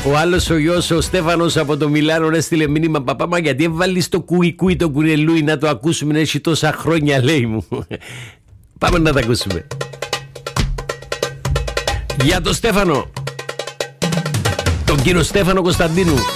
Ο άλλος ο γιος, ο Στέφανος από το Μιλάνο, έστειλε μήνυμα: παπά, μα γιατί έβαλεις το κουικούι το κουνελούι να το ακούσουμε, έχει τόσα χρόνια, λέει μου. Πάμε να τα ακούσουμε. Για τον Στέφανο, τον κύριο Στέφανο Κωνσταντίνου.